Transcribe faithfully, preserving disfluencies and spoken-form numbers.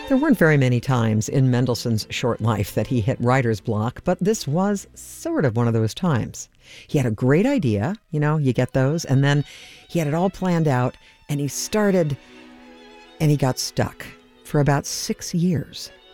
There weren't very many times in Mendelssohn's short life that he hit writer's block, but this was sort of one of those times. He had a great idea, you know, you get those, and then he had it all planned out, and he started, and he got stuck for about six years.